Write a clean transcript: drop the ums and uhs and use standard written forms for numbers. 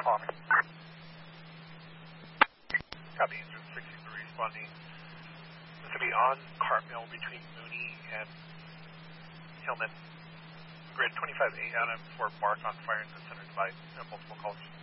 Call me. Copy, engine 63 responding. This will be on Cartmill between Mooney and Hillman. Grid 25A Adam for Bark on fire in the center divide. Multiple calls.